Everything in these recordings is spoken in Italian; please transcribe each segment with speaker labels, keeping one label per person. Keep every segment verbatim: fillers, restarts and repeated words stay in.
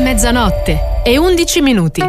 Speaker 1: mezzanotte e undici minuti.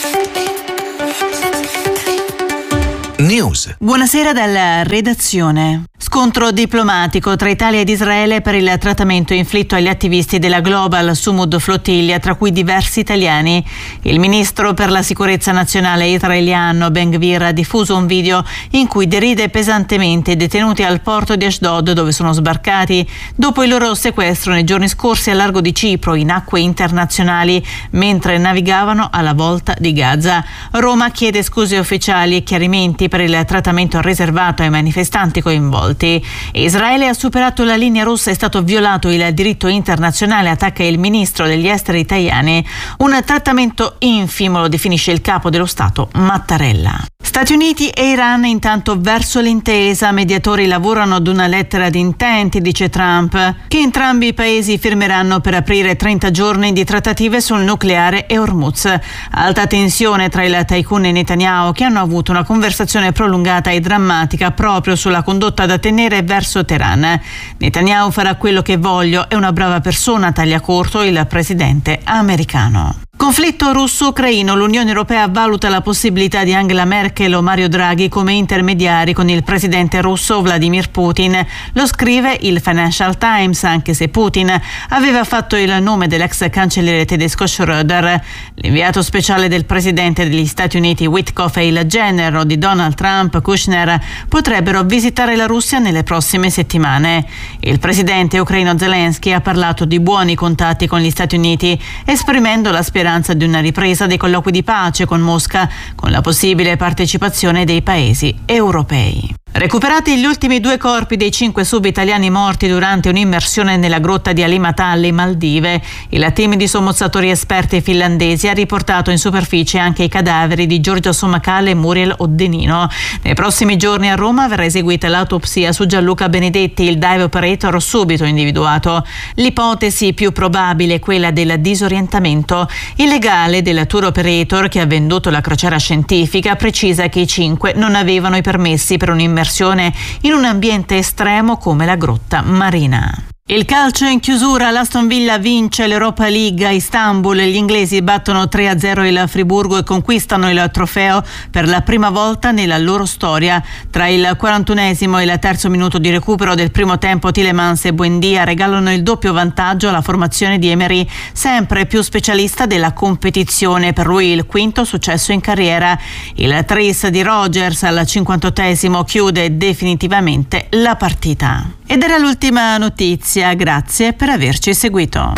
Speaker 2: News.
Speaker 3: Buonasera dalla redazione. Scontro diplomatico tra Italia ed Israele per il trattamento inflitto agli attivisti della Global Sumud Flottiglia, tra cui diversi italiani. Il ministro per la sicurezza nazionale israeliano Ben Gvir ha diffuso un video in cui deride pesantemente i detenuti al porto di Ashdod, dove sono sbarcati dopo il loro sequestro nei giorni scorsi al largo di Cipro, in acque internazionali, mentre navigavano alla volta di Gaza. Roma chiede scuse ufficiali e chiarimenti per il trattamento riservato ai manifestanti coinvolti. Israele ha superato la linea rossa, è stato violato il diritto internazionale, attacca il ministro degli esteri italiani. Un trattamento infimo, lo definisce il capo dello Stato Mattarella. Stati Uniti e Iran intanto verso l'intesa, mediatori lavorano ad una lettera di intenti, dice Trump, che entrambi i paesi firmeranno per aprire trenta giorni di trattative sul nucleare e Hormuz. Alta tensione tra il tycoon e Netanyahu, che hanno avuto una conversazione prolungata e drammatica proprio sulla condotta da tenere verso Teheran. Netanyahu farà quello che voglio, è una brava persona, taglia corto il presidente americano. Conflitto russo-ucraino. L'Unione Europea valuta la possibilità di Angela Merkel o Mario Draghi come intermediari con il presidente russo Vladimir Putin. Lo scrive il Financial Times, anche se Putin aveva fatto il nome dell'ex cancelliere tedesco Schröder. L'inviato speciale del presidente degli Stati Uniti Witkoff e il genero di Donald Trump Kushner potrebbero visitare la Russia nelle prossime settimane. Il presidente ucraino Zelensky ha parlato di buoni contatti con gli Stati Uniti, esprimendo la speranza di una ripresa dei colloqui di pace con Mosca, con la possibile partecipazione dei paesi europei. Recuperati gli ultimi due corpi dei cinque sub-italiani morti durante un'immersione nella grotta di Alimat alle Maldive. Il team di sommozzatori esperti finlandesi ha riportato in superficie anche i cadaveri di Giorgio Somacale e Muriel Oddenino. Nei prossimi giorni a Roma verrà eseguita l'autopsia su Gianluca Benedetti, il dive operator subito individuato. L'ipotesi più probabile è quella del disorientamento. Il legale del tour operator, che ha venduto la crociera scientifica, precisa che i cinque non avevano i permessi per un'immersione in un ambiente estremo come la grotta marina. Il calcio in chiusura, l'Aston Villa vince l'Europa League a Istanbul, gli inglesi battono tre a zero il Friburgo e conquistano il trofeo per la prima volta nella loro storia. Tra il quarantunesimo e il terzo minuto di recupero del primo tempo, Tielemans e Buendia regalano il doppio vantaggio alla formazione di Emery, sempre più specialista della competizione, per lui il quinto successo in carriera. Il tris di Rodgers al cinquantottesimo chiude definitivamente la partita. Ed era l'ultima notizia, grazie per averci seguito.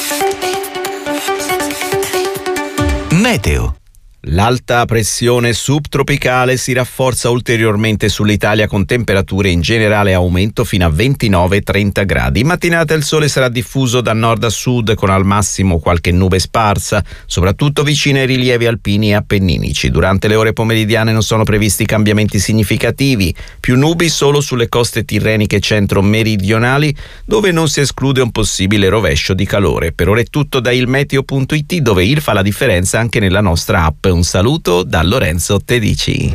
Speaker 2: Meteo. L'alta pressione subtropicale si rafforza ulteriormente sull'Italia, con temperature in generale aumento fino a ventinove trenta gradi. In mattinata il sole sarà diffuso da nord a sud, con al massimo qualche nube sparsa, soprattutto vicino ai rilievi alpini e appenninici. Durante le ore pomeridiane non sono previsti cambiamenti significativi, più nubi solo sulle coste tirreniche centro-meridionali, dove non si esclude un possibile rovescio di calore. Per ora è tutto da ilmeteo punto it, dove il fa la differenza anche nella nostra app. Un saluto da Lorenzo Tedici.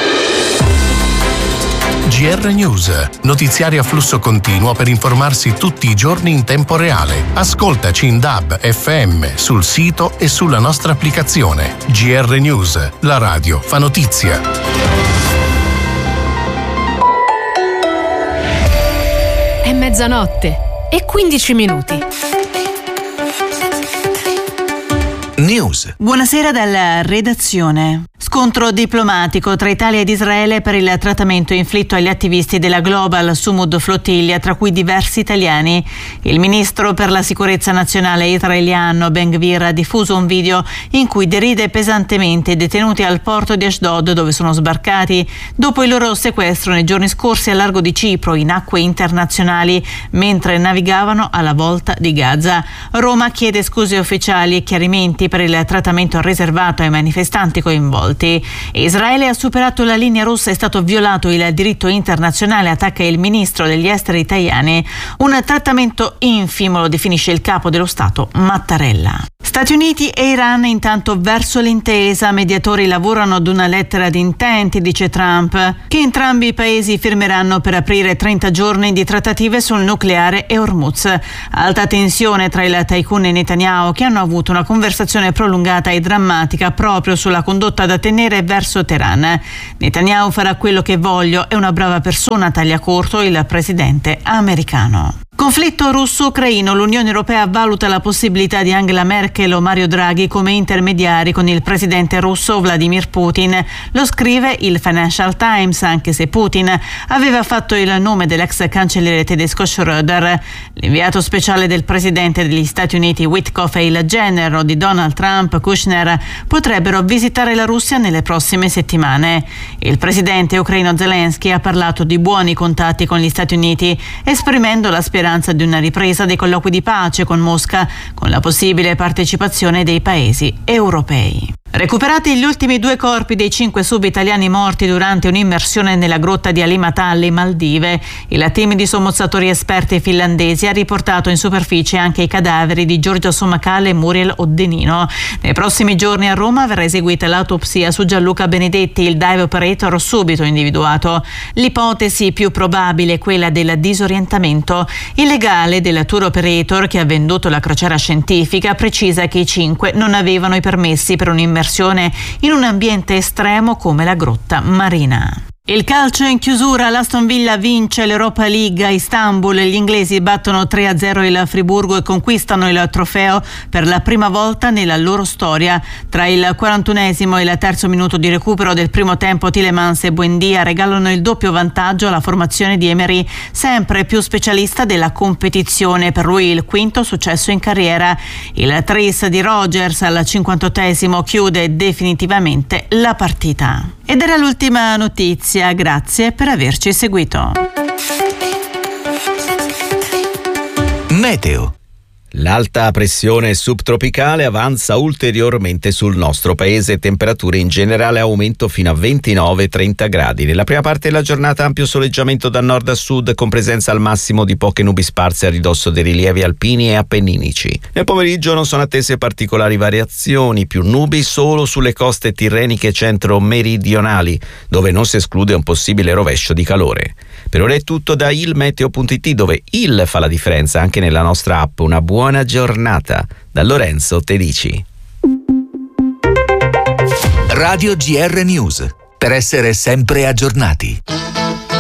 Speaker 4: G R News, notiziari a flusso continuo per informarsi tutti i giorni in tempo reale. Ascoltaci in D A B, F M, sul sito e sulla nostra applicazione. G R News, la radio fa notizia.
Speaker 1: È mezzanotte e quindici minuti.
Speaker 2: News.
Speaker 3: Buonasera dalla redazione. Scontro diplomatico tra Italia ed Israele per il trattamento inflitto agli attivisti della Global Sumud Flottiglia, tra cui diversi italiani. Il ministro per la sicurezza nazionale israeliano Ben Gvir ha diffuso un video in cui deride pesantemente i detenuti al porto di Ashdod, dove sono sbarcati dopo il loro sequestro nei giorni scorsi al largo di Cipro, in acque internazionali, mentre navigavano alla volta di Gaza. Roma chiede scuse ufficiali e chiarimenti per il trattamento riservato ai manifestanti coinvolti. Israele ha superato la linea rossa, è stato violato il diritto internazionale, attacca il ministro degli esteri italiani. Un trattamento infimo, lo definisce il capo dello Stato Mattarella. Stati Uniti e Iran intanto verso l'intesa, mediatori lavorano ad una lettera di intenti, dice Trump, che entrambi i paesi firmeranno per aprire trenta giorni di trattative sul nucleare e Hormuz. Alta tensione tra il tycoon e Netanyahu, che hanno avuto una conversazione prolungata e drammatica proprio sulla condotta da tenere verso Teheran. Netanyahu farà quello che voglio, è una brava persona, taglia corto il presidente americano. Conflitto russo-ucraino. L'Unione Europea valuta la possibilità di Angela Merkel o Mario Draghi come intermediari con il presidente russo Vladimir Putin. Lo scrive il Financial Times, anche se Putin aveva fatto il nome dell'ex cancelliere tedesco Schröder. L'inviato speciale del presidente degli Stati Uniti Witkoff e il genero di Donald Trump Kushner potrebbero visitare la Russia nelle prossime settimane. Il presidente ucraino Zelensky ha parlato di buoni contatti con gli Stati Uniti, esprimendo la speranza di una ripresa dei colloqui di pace con Mosca, con la possibile partecipazione dei paesi europei. Recuperati gli ultimi due corpi dei cinque sub-italiani morti durante un'immersione nella grotta di Alimat alle Maldive. Il team di sommozzatori esperti finlandesi ha riportato in superficie anche i cadaveri di Giorgio Somacale e Muriel Oddenino. Nei prossimi giorni a Roma verrà eseguita l'autopsia su Gianluca Benedetti, il dive operator subito individuato. L'ipotesi più probabile è quella del disorientamento. Il legale del tour operator che ha venduto la crociera scientifica precisa che i cinque non avevano i permessi per un'immersione in un ambiente estremo come la grotta marina. Il calcio in chiusura, l'Aston Villa vince l'Europa League a Istanbul, gli inglesi battono tre a zero il Friburgo e conquistano il trofeo per la prima volta nella loro storia. Tra il quarantunesimo e il terzo minuto di recupero del primo tempo, Tielemans e Buendia regalano il doppio vantaggio alla formazione di Emery, sempre più specialista della competizione, per lui il quinto successo in carriera. Il tris di Rodgers al cinquantottesimo chiude definitivamente la partita. Ed era l'ultima notizia, grazie per averci seguito.
Speaker 5: Meteo.
Speaker 2: L'alta pressione subtropicale avanza ulteriormente sul nostro paese, temperature in generale aumento fino a ventinove trenta gradi. Nella prima parte della giornata ampio soleggiamento da nord a sud con presenza al massimo di poche nubi sparse a ridosso dei rilievi alpini e appenninici. Nel pomeriggio non sono attese particolari variazioni, più nubi solo sulle coste tirreniche centro-meridionali, dove non si esclude un possibile rovescio di calore. Per ora è tutto da ilmeteo punto it, dove il fa la differenza anche nella nostra app. Una buona giornata da Lorenzo Tedici.
Speaker 5: Radio G R News, per essere sempre aggiornati.